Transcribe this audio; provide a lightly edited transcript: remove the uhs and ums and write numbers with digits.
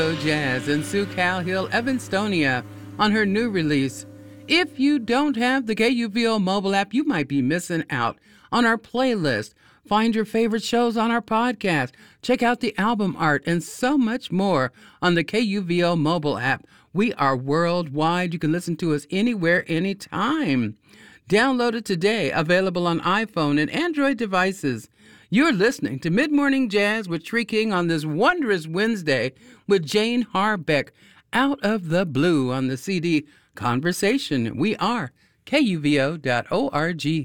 Jazz and Sue Calhill Evanstonia on her new release. If you don't have the KUVO mobile app, you might be missing out on our playlist. Find your favorite shows on our podcast. Check out the album art and so much more on the KUVO mobile app. We are worldwide. You can listen to us anywhere, anytime. Download it today. Available on iPhone and Android devices. You're listening to Mid-Morning Jazz with Tree King on this wondrous Wednesday with Jane Harbeck, Out of the Blue on the CD Conversation. We are KUVO.org.